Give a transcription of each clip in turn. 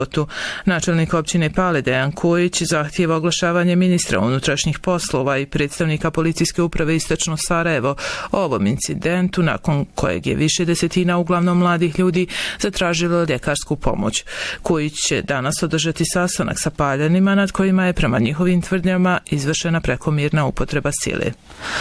Načelnik općine Pale Dejan Kojić zahtijeva oglašavanje ministra unutrašnjih poslova i predstavnika policijske uprave Istočno Sarajevo o ovom incidentu nakon kojeg je više desetina uglavnom mladih ljudi zatražilo ljekarsku pomoć. Kojić će danas održati sastanak sa Paljanima nad kojima je prema njihovim tvrdnjama izvršena prekomjerna upotreba sile.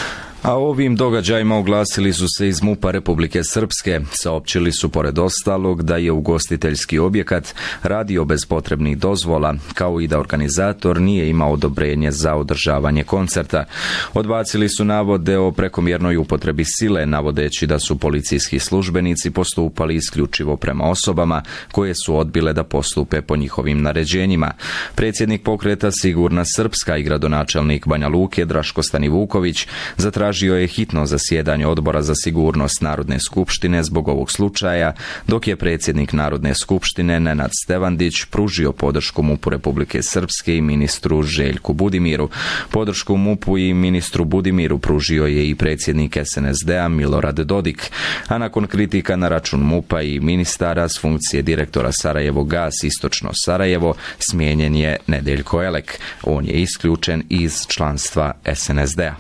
A ovim događajima oglasili su se iz MUP-a Republike Srpske. Saopćili su pored ostalog da je ugostiteljski objekat radio bez potrebnih dozvola, kao i da organizator nije imao odobrenje za održavanje koncerta. Odbacili su navode o prekomjernoj upotrebi sile, navodeći da su policijski službenici postupali isključivo prema osobama koje su odbile da postupe po njihovim naređenjima. Predsjednik pokreta Sigurna Srpska i gradonačelnik Banja Luke Draško Stanivuković zatražio je hitno zasjedanje Odbora za sigurnost Narodne skupštine zbog ovog slučaja, dok je predsjednik Narodne skupštine Nenad Stevandić pružio podršku MUP-u Republike Srpske i ministru Željku Budimiru. Podršku MUP-u i ministru Budimiru pružio je i predsjednik SNSD-a Milorad Dodik, a nakon kritika na račun MUP-a i ministara s funkcije direktora Sarajevo Gas Istočno Sarajevo smijenjen je Nedeljko Elek. On je isključen iz članstva SNSD-a.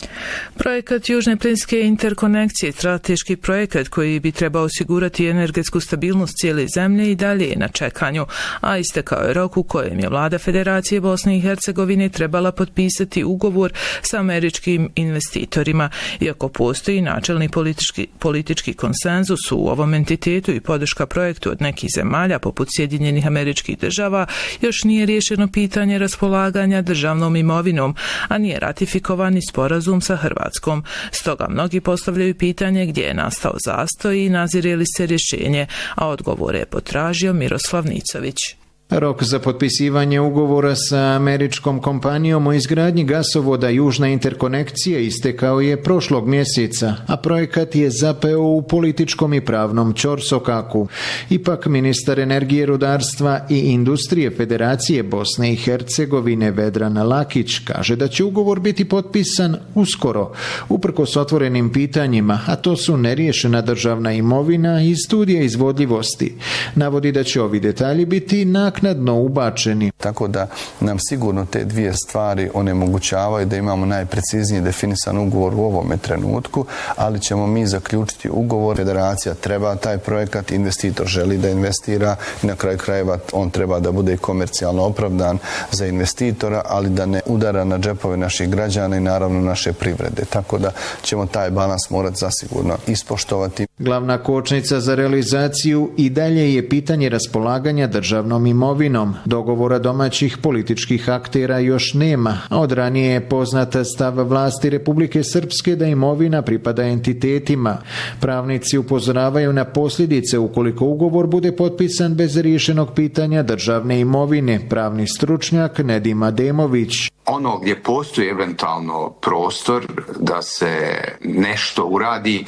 Projekat Južne plinske interkonekcije, strateški projekat koji bi trebao osigurati energetsku stabilnost cijele zemlje, i dalje je na čekanju, a istekao je rok u kojem je vlada Federacije Bosne i Hercegovine trebala potpisati ugovor sa američkim investitorima. Iako postoji načelni politički konsenzus u ovom entitetu i podrška projektu od nekih zemalja poput Sjedinjenih Američkih Država, još nije riješeno pitanje raspolaganja državnom imovinom, a nije ratifikovani sporazum sa Hrvatskom. Stoga mnogi postavljaju pitanje gdje je nastao zastoj i nazire li se rješenje, a odgovore je potražio Miroslav Nicović. Rok za potpisivanje ugovora sa američkom kompanijom o izgradnji gasovoda Južna interkonekcija istekao je prošlog mjeseca, a projekat je zapeo u političkom i pravnom ćorsokaku. Ipak ministar energije, rudarstva i industrije Federacije Bosne i Hercegovine Vedran Lakić kaže da će ugovor biti potpisan uskoro, uprkos otvorenim pitanjima, a to su neriješena državna imovina i studija izvodljivosti. Navodi da će ovi detalji biti naknadno ubačeni. Tako da nam sigurno te dvije stvari onemogućavaju da imamo najpreciznije definisan ugovor u ovome trenutku, ali ćemo mi zaključiti ugovor. Federacija treba taj projekat, investitor želi da investira i na kraju krajeva on treba da bude komercijalno opravdan za investitora, ali da ne udara na džepove naših građana i naravno naše privrede. Tako da ćemo taj balans morati zasigurno ispoštovati. Glavna kočnica za realizaciju i dalje je pitanje raspolaganja državnom imovinom. Dogovora domaćih političkih aktera još nema, a od ranije je poznata stav vlasti Republike Srpske da imovina pripada entitetima. Pravnici upozoravaju na posljedice ukoliko ugovor bude potpisan bez riješenog pitanja državne imovine. Pravni stručnjak Nedim Ademović. Ono gdje postoji eventualno prostor da se nešto uradi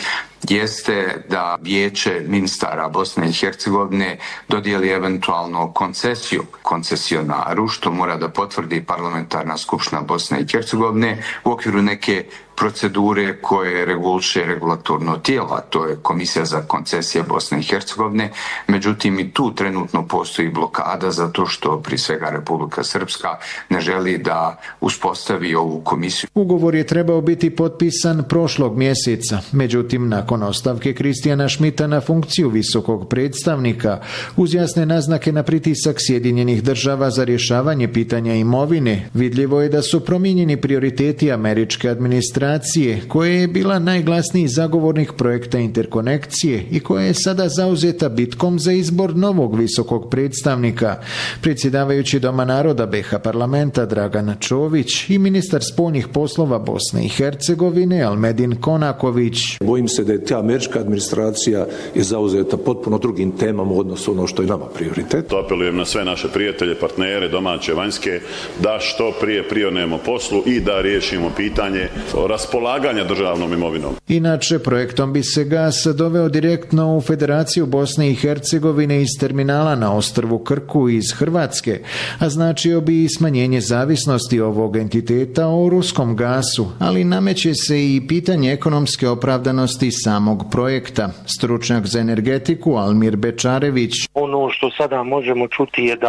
jeste da Vijeće ministara Bosne i Hercegovine dodijeli eventualno koncesiju koncesionaru, što mora da potvrdi parlamentarna skupština Bosne i Hercegovine u okviru neke procedure koje reguliše regulatorno tijelo, a to je Komisija za koncesije Bosne i Hercegovine. Međutim, i tu trenutno postoji blokada zato što prije svega Republika Srpska ne želi da uspostavi ovu komisiju. Ugovor je trebao biti potpisan prošlog mjeseca, međutim, nakon ostavke Kristijana Šmita na funkciju visokog predstavnika, uz jasne naznake na pritisak Sjedinjenih Država za rješavanje pitanja imovine, vidljivo je da su promijenjeni prioriteti američke administracije, koja je bila najglasniji zagovornik projekta interkonekcije i koja je sada zauzeta bitkom za izbor novog visokog predstavnika. Predsjedavajući Doma naroda BiH parlamenta Dragan Čović i ministar spoljnih poslova Bosne i Hercegovine Almedin Konaković. Bojim se da je ta američka administracija je zauzeta potpuno drugim temama u odnosu ono što je nama prioritet. Apelujem na sve naše prijatelje, partnere, domaće, vanjske, da što prije prionemo poslu i da riješimo pitanje raspolaganja državnom imovinom. Inače, projektom bi se gas doveo direktno u Federaciju Bosne i Hercegovine iz terminala na ostrvu Krku iz Hrvatske, a značio bi i smanjenje zavisnosti ovog entiteta o ruskom gasu, ali nameće se i pitanje ekonomske opravdanosti samog projekta. Stručnjak za energetiku Almir Bečarević. Ono što sada možemo čuti je da